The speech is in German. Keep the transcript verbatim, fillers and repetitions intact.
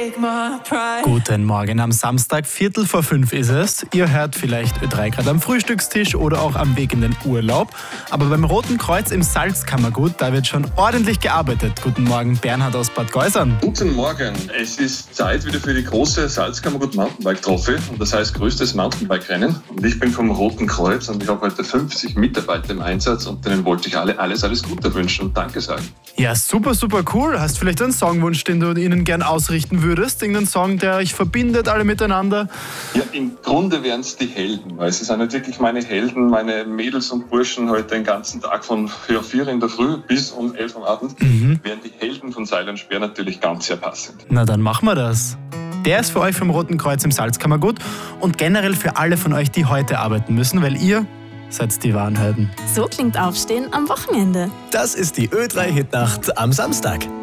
Guten Morgen am Samstag, Viertel vor fünf ist es. Ihr hört vielleicht Ö drei Grad am Frühstückstisch oder auch am Weg in den Urlaub. Aber beim Roten Kreuz im Salzkammergut, da wird schon ordentlich gearbeitet. Guten Morgen, Bernhard aus Bad Geusern. Guten Morgen. Es ist Zeit wieder für die große Salzkammergut Mountainbike Trophy. Und das heißt größtes Mountainbike-Rennen. Und ich bin vom Roten Kreuz und ich habe heute fünfzig Mitarbeiter im Einsatz und denen wollte ich alle alles, alles Gute wünschen und Danke sagen. Ja, super, super cool. Hast vielleicht einen Songwunsch, den du ihnen gern ausrichten würdest? Irgendeinen Song, der euch verbindet, alle miteinander? Ja, im Grunde wären es die Helden, weil sie sind halt wirklich meine Helden, meine Mädels und Burschen heute den ganzen Tag von vier in der Früh bis um elf am Abend. Mhm. Wären die Helden von Seil und Speer natürlich ganz sehr passend. Na, dann machen wir das. Der ist für euch vom Roten Kreuz im Salzkammergut und generell für alle von euch, die heute arbeiten müssen, weil ihr seid die wahren Helden. So klingt Aufstehen am Wochenende. Das ist die Ö drei Hitnacht am Samstag.